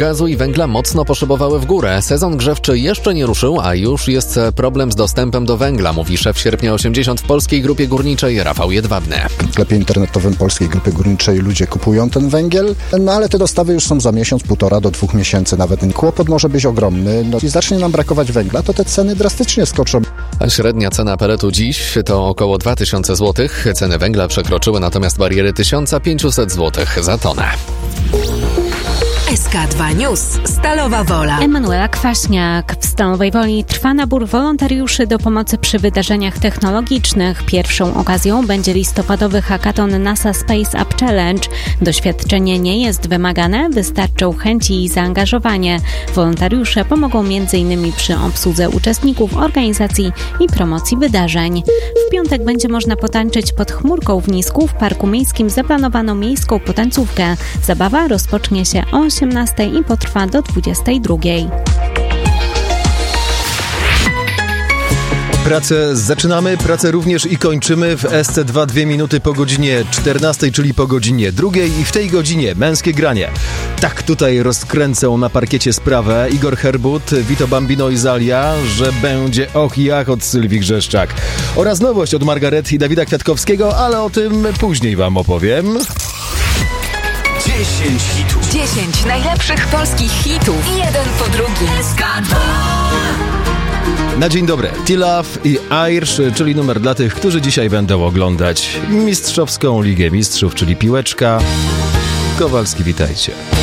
gazu i węgla mocno poszybowały w górę. Sezon grzewczy jeszcze nie ruszył, a już jest problem z dostępem do węgla, mówi szef Sierpnia 80 w Polskiej Grupie Górniczej Rafał Jedwabny. W sklepie internetowym Polskiej Grupy Górniczej ludzie kupują ten węgiel, ale te dostawy już są za miesiąc, 1,5 do 2 miesięcy nawet. Ten kłopot może być ogromny. I zacznie nam brakować węgla, to te ceny drastycznie skoczą. A średnia cena peletu dziś to około 2000 zł. Ceny węgla przekroczyły natomiast bariery 1500 zł za tonę. SK2 News. Stalowa Wola. Emanuela Kwaśniak. W Stalowej Woli trwa nabór wolontariuszy do pomocy przy wydarzeniach technologicznych. Pierwszą okazją będzie listopadowy hackathon NASA Space Up Challenge. Doświadczenie nie jest wymagane, wystarczą chęci i zaangażowanie. Wolontariusze pomogą m.in. przy obsłudze uczestników, organizacji i promocji wydarzeń. W piątek będzie można potańczyć pod chmurką w Nisku. W Parku Miejskim zaplanowano miejską potańcówkę. Zabawa rozpocznie się o 18 i potrwa do 22. Pracę zaczynamy, pracę również i kończymy w SC2 2 minuty po godzinie 14, czyli po godzinie 2 i w tej godzinie męskie granie. Tak tutaj rozkręcą na parkiecie sprawę Igor Herbut, Vito Bambino i Zalia, że będzie och i ach od Sylwii Grzeszczak. Oraz nowość od Margaret i Dawida Kwiatkowskiego, ale o tym później wam opowiem. 10 hitów. 10 najlepszych polskich hitów. Jeden po drugim. SK2. Na dzień dobry. T-Love i Irish, czyli numer dla tych, którzy dzisiaj będą oglądać Mistrzowską Ligę Mistrzów, czyli piłeczka. Kowalski, witajcie.